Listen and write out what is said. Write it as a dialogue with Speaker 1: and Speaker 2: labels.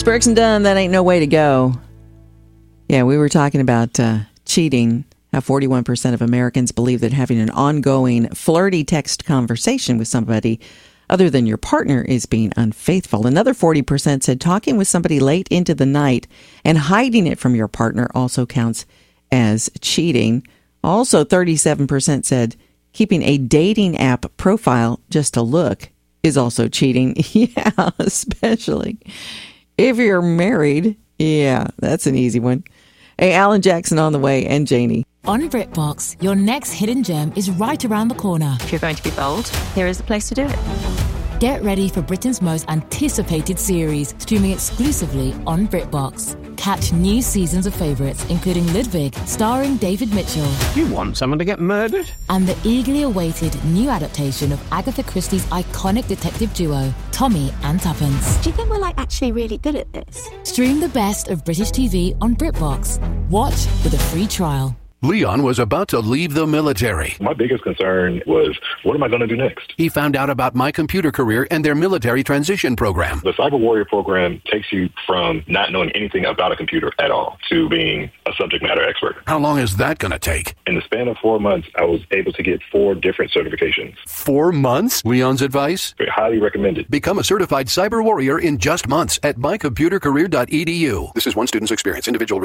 Speaker 1: Brooks and Dunn, That Ain't No Way to Go. Yeah, we were talking about cheating. How 41% of Americans believe that having an ongoing flirty text conversation with somebody other than your partner is being unfaithful. Another 40% said talking with somebody late into the night and hiding it from your partner also counts as cheating. Also, 37% said keeping a dating app profile just to look is also cheating. Yeah, especially if you're married. Yeah, that's an easy one. Hey, Alan Jackson on the way, and Janie.
Speaker 2: On BritBox, your next hidden gem is right around the corner.
Speaker 3: If you're going to be bold, here is the place to do it.
Speaker 2: Get ready for Britain's most anticipated series, streaming exclusively on BritBox. Catch new seasons of favourites, including Ludwig, starring David Mitchell.
Speaker 4: You want someone to get murdered?
Speaker 2: And the eagerly awaited new adaptation of Agatha Christie's iconic detective duo, Tommy and Tuppence.
Speaker 5: Do you think we're actually really good at this?
Speaker 2: Stream the best of British TV on BritBox. Watch with a free trial.
Speaker 6: Leon was about to leave the military.
Speaker 7: My biggest concern was, what am I going to do next?
Speaker 6: He found out about My Computer Career and their military transition program.
Speaker 7: The Cyber Warrior program takes you from not knowing anything about a computer at all to being a subject matter expert.
Speaker 6: How long is that going to take?
Speaker 7: In the span of 4 months, I was able to get 4 different certifications.
Speaker 6: 4 months? Leon's advice?
Speaker 7: Very highly recommended.
Speaker 6: Become a certified cyber warrior in just months at mycomputercareer.edu. This is one student's experience. Individual